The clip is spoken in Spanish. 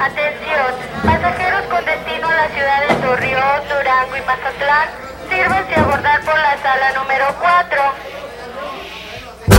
Atención, pasajeros con destino a la ciudad de Torreón, Durango y Mazatlán, sírvanse a abordar por la sala número 4.